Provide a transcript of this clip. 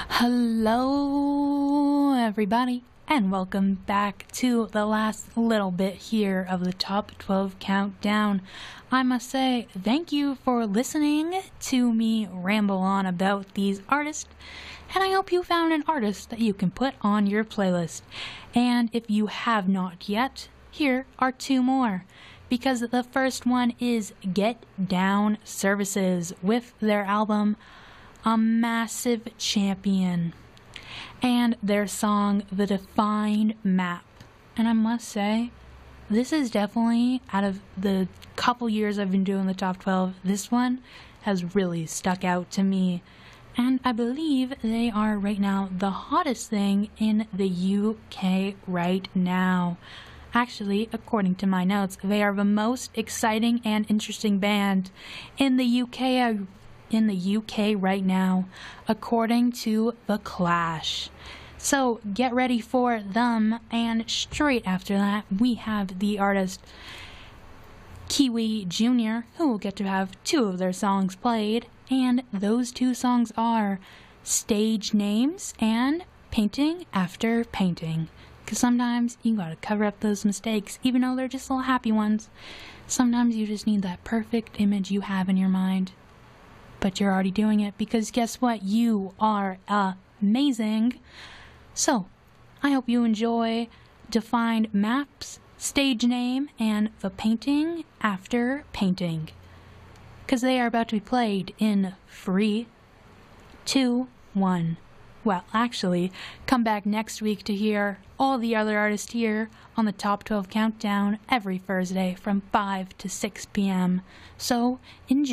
Hello, everybody, and welcome back to the last little bit here of the Top 12 Countdown. I must say thank you for listening to me ramble on about these artists, and I hope you found an artist that you can put on your playlist. And if you have not yet, here are two more, because the first one is Get Down Services with their album A Massive Champion, and their song The Defined Map. And I must say, this is definitely, out of the couple years I've been doing the Top 12, this one has really stuck out to me. And I believe they are right now the hottest thing in the UK right now. Actually, according to my notes, they are the most exciting and interesting band in the UK right now, according to The Clash. So get ready for them, and straight after that we have the artist Kiwi Jr., who will get to have two of their songs played, and those two songs are Stage Names and Painting After Painting. Because sometimes you gotta cover up those mistakes, even though they're just little happy ones. Sometimes you just need that perfect image you have in your mind. But you're already doing it, because guess what? You are amazing. So, I hope you enjoy Defined Maps, Stage Name, and The Painting After Painting. Because they are about to be played in 3, 2, 1. Well, actually, come back next week to hear all the other artists here on the Top 12 Countdown every Thursday from 5 to 6 p.m. So, enjoy.